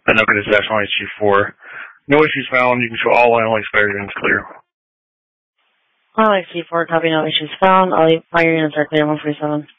Anoka Dispatch 1HG4. No issues found. You can show all line expired units clear. HG4, copy, no issues found. All fire units are clear, 147.